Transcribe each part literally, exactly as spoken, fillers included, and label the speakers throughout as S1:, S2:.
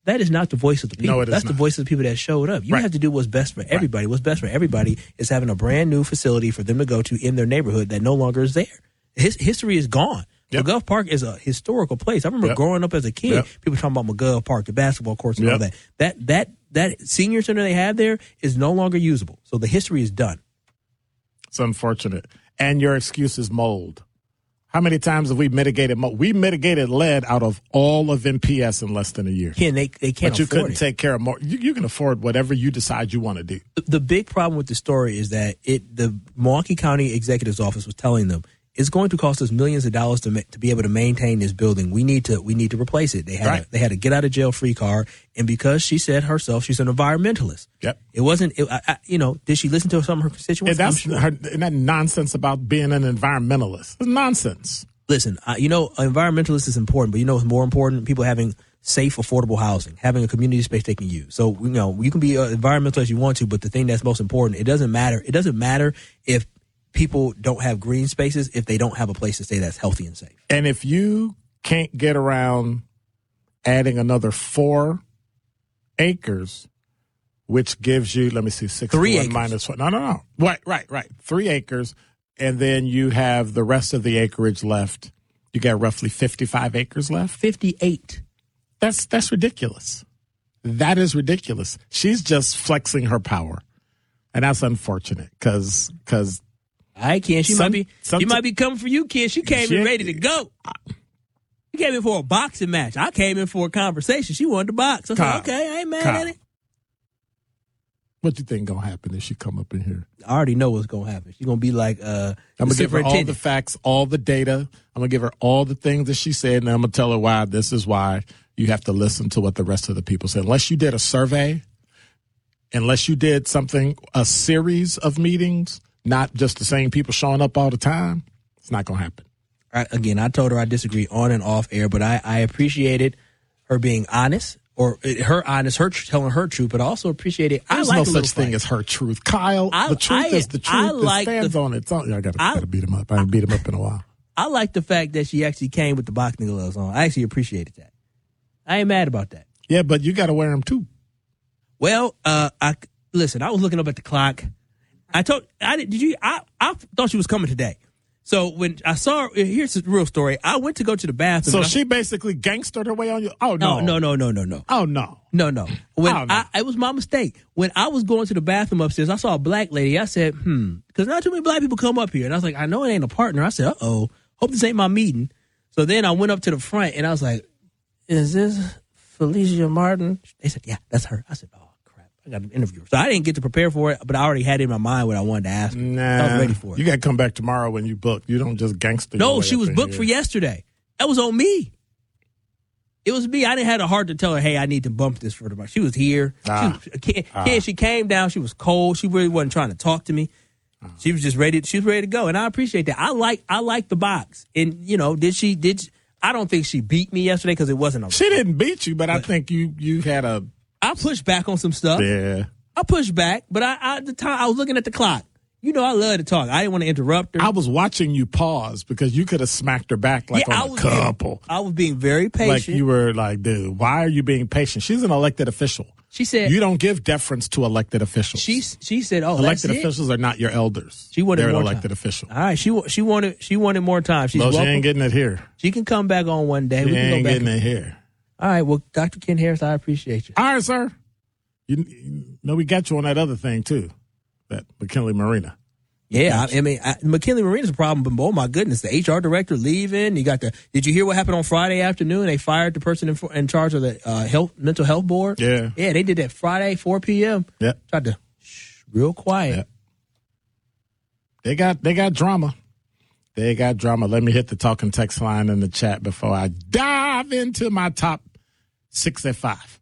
S1: That is not the voice of the people.
S2: No, it is
S1: That's
S2: not.
S1: the voice of the people that showed up. You
S2: Right.
S1: have to do what's best for everybody. Right. What's best for everybody is having a brand new facility for them to go to in their neighborhood that no longer is there. His history is gone. Yep. McGuff Park is a historical place. I remember yep. growing up as a kid, yep. people talking about McGuff Park, the basketball courts and yep. all that. That that that senior center they have there is no longer usable. So the history is done.
S2: It's unfortunate. And your excuse is mold. How many times have we mitigated mold? We mitigated lead out of all of M P S in less than a year.
S1: Ken, they, they can't
S2: But you
S1: afford
S2: couldn't
S1: it.
S2: take care of more. You, you can afford whatever you decide you want to do.
S1: The, the big problem with the story is that it the Milwaukee County Executive's Office was telling them, it's going to cost us millions of dollars to ma- to be able to maintain this building. We need to we need to replace it. They had
S2: right.
S1: a, they had a get out of jail free card, and because she said herself she's an environmentalist.
S2: Yep.
S1: It wasn't. It, I, I, you know, did she listen to some of her constituents?
S2: And that's
S1: sure.
S2: her, and that nonsense about being an environmentalist. It's nonsense.
S1: Listen, I, you know, an environmentalist is important, but you know what's more important? People having safe, affordable housing, having a community space they can use. So you know, you can be an environmentalist if you want to, but the thing that's most important, it doesn't matter. It doesn't matter if people don't have green spaces if they don't have a place to stay that's healthy and safe.
S2: And if you can't get around adding another four acres, which gives you, let me see, six
S1: three
S2: one
S1: acres.
S2: minus one. No, no, no. Right, right, right. Three acres, and then you have the rest of the acreage left. You got roughly fifty-five acres left.
S1: fifty-eight.
S2: That's that's ridiculous. That is ridiculous. She's just flexing her power, and that's unfortunate because because.
S1: All right, Ken. She
S2: Some,
S1: might be. She
S2: t-
S1: might be coming for you, Ken. She came
S2: she,
S1: in ready to go. She came in for a boxing match. I came in for a conversation. She wanted to box. I said,
S2: Kyle,
S1: okay, I ain't mad
S2: Kyle.
S1: at it.
S2: What you think gonna happen if she come up in here?
S1: I already know what's gonna happen. She's gonna be like, uh,
S2: I'm gonna give her all the
S1: superintendent.
S2: facts, all the data. I'm gonna give her all the things that she said, and I'm gonna tell her why. This is why you have to listen to what the rest of the people say. Unless you did a survey, unless you did something, a series of meetings. Not just the same people showing up all the time. It's not going to happen.
S1: I, again, I told her I disagree on and off air, but I, I appreciated her being honest, or uh, her honest, her tr- telling her truth, but I also appreciated.
S2: There's
S1: I like
S2: no such thing as her truth, Kyle.
S1: I,
S2: the truth
S1: I,
S2: is the truth.
S1: I
S2: It
S1: like
S2: stands
S1: the,
S2: on its own. I got
S1: I-
S2: to beat him up. I haven't beat him up in a while.
S1: I like the fact that she actually came with the boxing gloves on. I actually appreciated that. I ain't mad about that.
S2: Yeah, but you got to wear them too.
S1: Well, uh, I listen. I was looking up at the clock. I told I did. Did you? I I thought she was coming today. So when I saw her, here's the real story. I went to go to the bathroom.
S2: So
S1: and I-
S2: she basically gangstered her way on you. Oh no,
S1: no, no, no, no, no, no.
S2: Oh no,
S1: no, no. When
S2: Oh, no.
S1: I, it was my mistake. When I was going to the bathroom upstairs, I saw a black lady. I said, hmm, because not too many black people come up here. And I was like, I know it ain't a partner. I said, uh oh, hope this ain't my meeting. So then I went up to the front and I was like, is this Felicia Martin? They said, yeah, that's her. I said, oh. I got an interview. So I didn't get to prepare for it, but I already had it in my mind what I wanted to ask her.
S2: Nah,
S1: I was ready for it.
S2: You got to come back tomorrow when you book. You don't just gangster. your
S1: No,
S2: way
S1: she
S2: up
S1: was
S2: in
S1: booked
S2: here.
S1: for yesterday. That was on me. It was me. I didn't have the heart to tell her, hey, I need to bump this for tomorrow. She was here.
S2: Ah.
S1: She, was, kid,
S2: Ah.
S1: kid, she came down. She was cold. She really wasn't trying to talk to me.
S2: Ah.
S1: She was just ready. She was ready to go, and I appreciate that. I like I like the box. And, you know, did she, did she, I don't think she beat me yesterday because it wasn't a
S2: She didn't beat you, but I think you you had a
S1: I pushed back on some stuff.
S2: yeah.
S1: I pushed back, but I, I at the time I was looking at the clock. You know, I love to talk. I didn't want to interrupt her.
S2: I was watching you pause because you could have smacked her back like
S1: yeah, I
S2: on a
S1: was
S2: couple.
S1: Being, I was being very patient.
S2: Like you were like, dude, why are you being patient? She's an elected official.
S1: She said
S2: you don't give deference to elected officials.
S1: She she said, "Oh,
S2: elected
S1: that's
S2: officials
S1: it?
S2: are not your elders.
S1: She wanted
S2: They're
S1: more
S2: an elected
S1: time.
S2: official.
S1: All right, she wa- she wanted she wanted more time. She's
S2: no, she
S1: welcome.
S2: ain't getting it here.
S1: She can come back on one day.
S2: She
S1: we can
S2: ain't
S1: go back
S2: getting
S1: and-
S2: it here.
S1: All right, well, Doctor Ken Harris, I appreciate you.
S2: All right, sir. You, you know we got you on that other thing too, that McKinley Marina.
S1: Yeah, I, I mean, I, McKinley Marina's a problem, but oh my goodness, the H R director leaving. You got the. Did you hear what happened on Friday afternoon? They fired the person in, in charge of the uh, health mental health board.
S2: Yeah,
S1: yeah, they did that Friday, four p.m.
S2: Yeah,
S1: tried to shh, real quiet.
S2: Yeah. They got they got drama. They got drama. Let me hit the talking text line in the chat before I dive into my top six at five.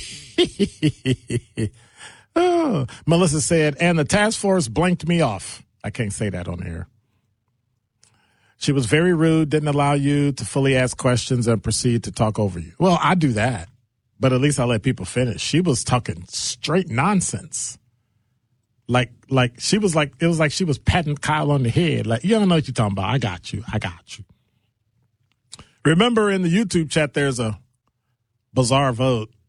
S2: Oh, Melissa said, and the task force blanked me off. I can't say that on air. She was very rude, didn't allow you to fully ask questions and proceed to talk over you. Well, I do that, but at least I let people finish. She was talking straight nonsense. Like, like she was like, it was like she was patting Kyle on the head. Like, you don't know what you're talking about. I got you. I got you. Remember in the YouTube chat, there's a bizarre vote.